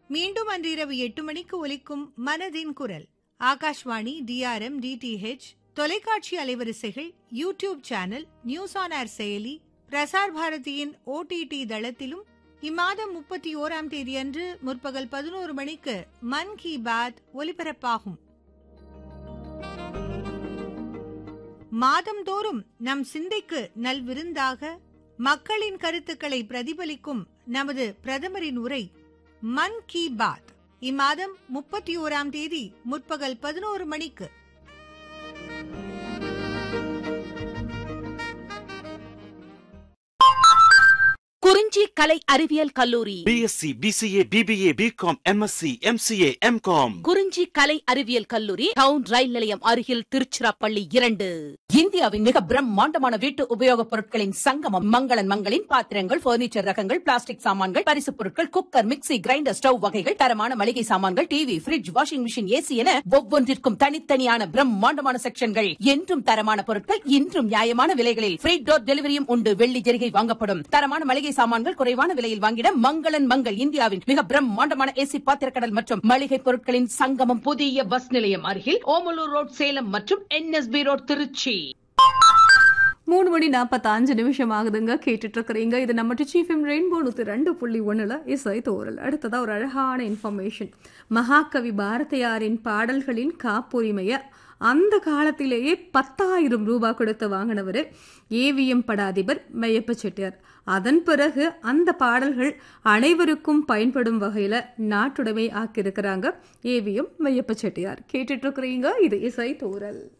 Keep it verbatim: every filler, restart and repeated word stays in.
மீண்டும் அன்றிரவு எட்டு மணிக்கு ஒலிக்கும் மனதின் குரல். ஆகாஷ்வாணி, டிஆர்எம், டிடிஹெச் தொலைக்காட்சி அலைவரிசைகள், YouTube channel, news on air செயலி, பிரசார் பாரதியின் ஓடிடி தளத்திலும் இம்மாதம் முப்பத்தி ஓராம் தேதியன்று முற்பகல் பதினோரு மணிக்கு மன் கி பாத் ஒலிபரப்பாகும். மாதந்தோறும் நம் சிந்தைக்கு நல்விருந்தாக மக்களின் கருத்துக்களை பிரதிபலிக்கும் நமது பிரதமரின் உரை மன் கி பாத் இம்மாதம் முப்பத்தி ஓராம் தேதி முற்பகல் பதினோரு மணிக்கு. குறிஞ்சி கலை அறிவியல் கல்லூரி BSc, PCA, BBA, BCom, MSc, MCA, M Com. குறிஞ்சி கலை அறிவியல் கல்லூரி, டவுன் ரயில் நிலையம் அருகில், திருச்சிராப்பள்ளி இரண்டு. இந்தியாவின் மிக பிரம்மாண்டமான வீட்டு உபயோகப் பொருட்களின் சங்கமம் மங்களன் மங்களின் பாத்திரங்கள், பர்னிச்சர் ரகங்கள், பிளாஸ்டிக் சாமான்கள், பரிசு பொருட்கள், குக்கர், மிக்ஸி, கிரைண்டர், ஸ்டவ் வகைகள், தரமான மளிகை சாமான்கள், TV, bridge, washing machine, AC என ஒவ்வொன்றிற்கும் தனித்தனியான பிரம்மாண்டமான செக்ஷன்கள். என்றும் தரமான பொருட்கள், இன்றும் நியாயமான விலைகளில். ஃப்ரீ டோர் டெலிவரியும் உண்டு. வெள்ளி ஜெரிகை வாங்கப்படும். தரமான மளிகை சாமான்கள் குறைவான விலையில் வாங்கிட மங்களன் மங்கள். இந்தியாவின் மிக பிரம்மாண்டமான ஏசி பாத்திரக்கடல் மற்றும் மளிகை பொருட்களின் சங்கமம். புதிய பஸ் நிலையம் அருகில், ஓமலூர் ரோட் சேலம் மற்றும் என்எஸ்பி ரோட் திருச்சி. மூணு மணி நாற்பத்தஞ்சு நிமிஷம் ஆகுதுங்க. கேட்டுட்டு இருக்கிறீங்க இது நம்ம டிச்சிஎஃப்எம் ரெயின்போ நூத்தி ரெண்டு புள்ளி ஒண்ணுல இசை தோறல். அடுத்ததா ஒரு அழகான இன்ஃபர்மேஷன். மகாகவி பாரதியாரின் பாடல்களின் காப்புரிமைய அந்த காலத்திலேயே பத்தாயிரம் ரூபாய் கொடுத்து வாங்கினவர் ஏவிஎம் பட அதிபர் மெய்யப்ப செட்டியார். அதன் பிறகு அந்த பாடல்கள் அனைவருக்கும் பயன்படும் வகையில நாட்டுடைமை ஆக்கியிருக்கிறாங்க ஏவிஎம் மெய்யப்ப செட்டியார். கேட்டுட்டு இருக்கிறீங்க இது இசை தோறல்.